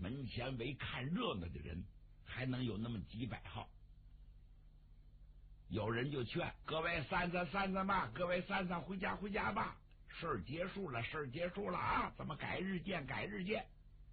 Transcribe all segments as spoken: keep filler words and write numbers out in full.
门前围看热闹的人还能有那么几百号。有人就劝各位散散散散吧，各位散散回家回家吧，事儿结束了，事儿结束了啊，咱们改日见，改日见。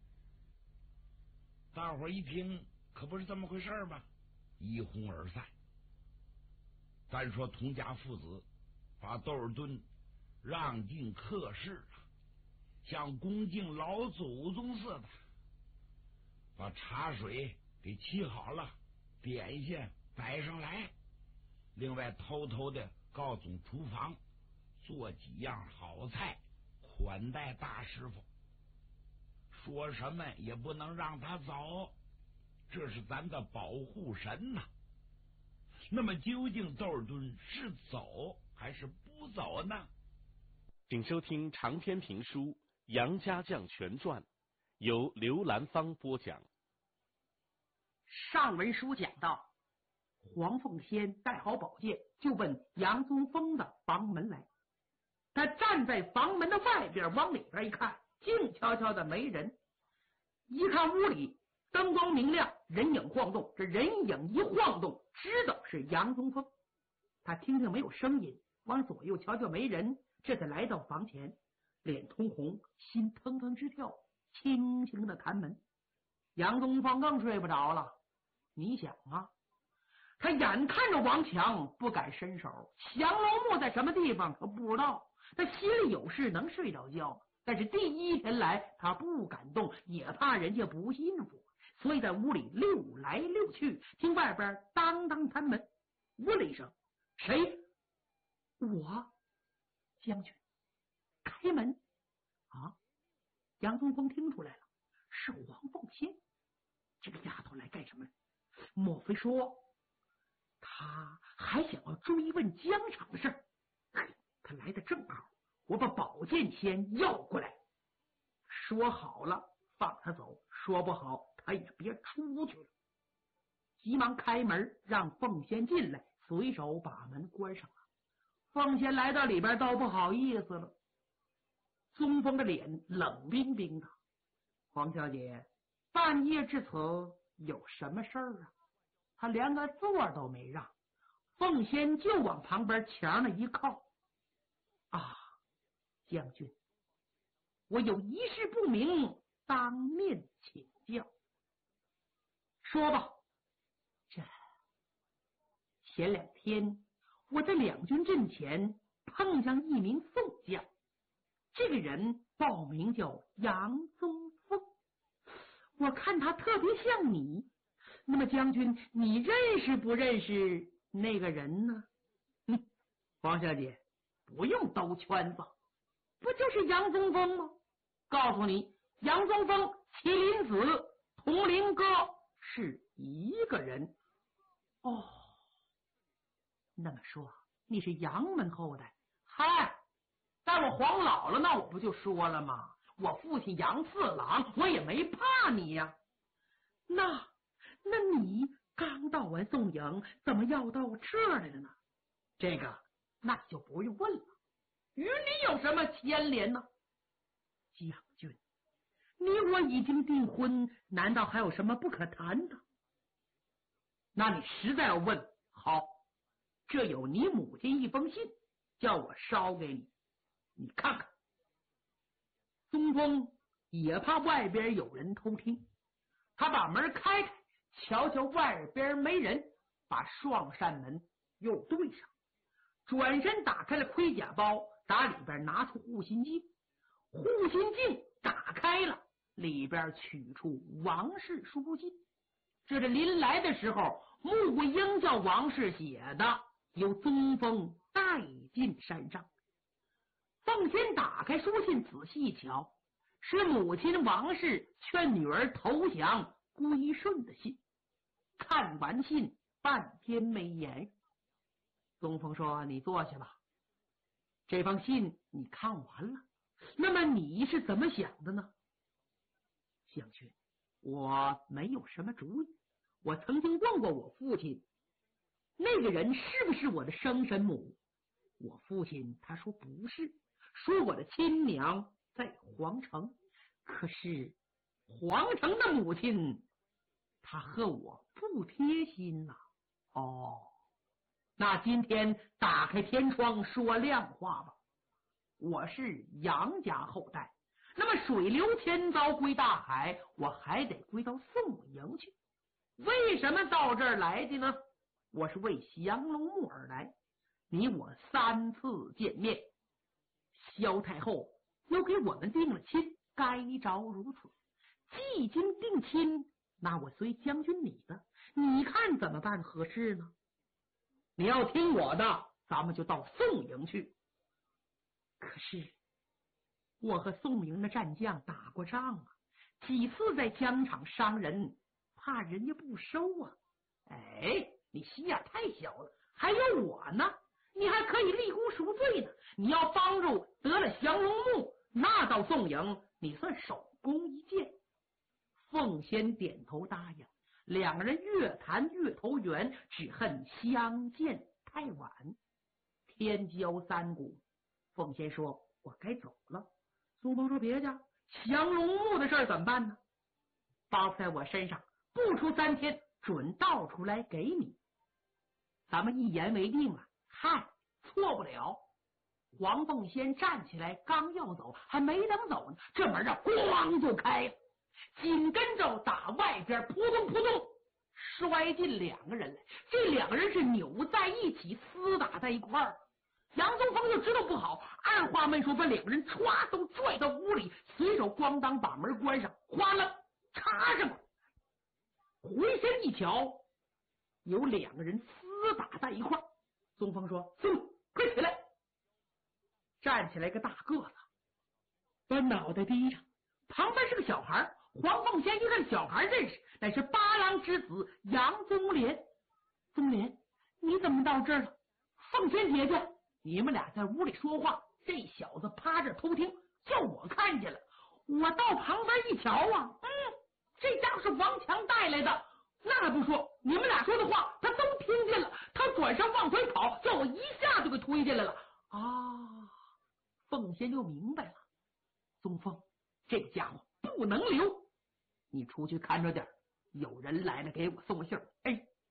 大伙儿一听，可不是这么回事吗？一哄而散。单说童家父子把窦尔敦让进客室，像恭敬老祖宗似的，把茶水给沏好了，点心摆上来，另外偷偷的告诉厨房做几样好菜款待大师傅，说什么也不能让他走，这是咱的保护神呐。那么究竟窦尔敦是走还是不走呢？ 请收听长篇评书《杨家将全传》，由刘兰芳播讲。 上文书讲到，黄凤仙带好宝剑就奔杨宗峰的房门来。他站在房门的外边，往里边一看，静悄悄的没人。一看屋里灯光明亮，人影晃动，这人影一晃动，知道是杨宗峰。他听听没有声音，往左右瞧瞧没人，这才来到房前，脸通红，心腾腾直跳，轻轻的弹门。杨宗峰更睡不着了。你想啊，他眼看着王强，不敢伸手，降龙木在什么地方他不知道，他心里有事能睡着觉，但是第一天来他不敢动，也怕人家不信服，所以在屋里溜来溜去，听外边当当弹门。问了一声：“谁？”“我。”“将军。”“开门。”啊！杨宗峰听出来了，是黄凤仙。这个丫头来干什么？莫非说他还想要追问疆场的事儿？嘿，他来的正好，我把宝剑先要过来。说好了放他走，说不好他也别出去了。急忙开门让凤仙进来，随手把门关上了。凤仙来到里边倒不好意思了。宗峰的脸冷冰冰的：“黄小姐，半夜至此有什么事儿啊？”他连个座都没让，凤仙就往旁边墙上一靠：“啊，将军，我有一事不明，当面请教。”“说吧。”“这前两天我在两军阵前碰上一名宋将，这个人报名叫杨宗峰，我看他特别像你，那么将军你认识不认识那个人呢？”“嗯，黄小姐不用兜圈子，不就是杨宗峰吗？告诉你，杨宗峰、麒麟子、铜铃哥是一个人。”“哦，那么说你是杨门后代？”“嗨，在我黄姥姥那我不就说了吗？我父亲杨四郎，我也没怕你呀。”“那那你刚到完宋营，怎么要到这儿来了呢？”“这个那就不用问了，与你有什么牵连呢？”“将军，你我已经订婚，难道还有什么不可谈的？”“那你实在要问，好，这有你母亲一封信，叫我捎给你，你看看。”宗峰也怕外边有人偷听，他把门开开，瞧瞧外边没人，把双扇门又对上，转身打开了盔甲包，打里边拿出护心镜，护心镜打开了，里边取出王氏书信。这是临来的时候穆英叫王氏写的，由宗峰带进山上。凤仙打开书信仔细一瞧，是母亲王氏劝女儿投降归顺的信。看完信半天没言。宗峰说：“你坐下吧，这封信你看完了，那么你是怎么想的呢？”“将军，我没有什么主意。我曾经问过我父亲，那个人是不是我的生身母？我父亲他说不是，说我的亲娘在皇城。可是皇城的母亲，她和我不贴心呐、啊。哦，那今天打开天窗说亮话吧。我是杨家后代，那么水流千遭归大海，我还得归到宋营去。为什么到这儿来的呢？我是为降龙木而来。你我三次见面，萧太后又给我们定了亲，该着如此。既经定亲，那我随将军你的，你看怎么办合适呢？你要听我的，咱们就到宋营去。可是我和宋营的战将打过仗啊，几次在疆场伤人，怕人家不收啊。哎，你心眼太小了，还有我呢，你还可以立功赎罪呢。你要帮助得了降龙木，那到宋营你算手工一件。凤仙点头答应，两个人越谈越投缘，只恨相见太晚。天交三鼓，凤仙说我该走了。苏东说别家降龙木的事儿怎么办呢？包在我身上，不出三天准倒出来给你。咱们一言为定啊，嗨，错不了。黄凤仙站起来刚要走，还没等走呢，这门啊咣就开了，紧跟着打外边扑通扑通摔进两个人来，这两个人是扭在一起，厮打在一块儿。杨宗峰就知道不好，二话没说把两个人歘都拽到屋里，随手咣当把门关上，哗啦插上了。回身一瞧，有两个人厮打在一块儿。宗峰说：“孙子，快起来！”站起来个大个子，把脑袋低上，旁边是个小孩。黄凤仙一看小孩认识，乃是八郎之子杨宗廉。宗廉，你怎么到这儿了？凤仙姐姐，你们俩在屋里说话，这小子趴着偷听，叫我看见了。我到旁边一瞧啊，嗯，这家伙是王强带来的。那还不说，你们俩说的话他都听见了。他转身往回跑，叫我一下就给推进来了。啊，凤仙就明白了，宗凤这家伙不能留，你出去看着点，有人来了给我送信儿。哎，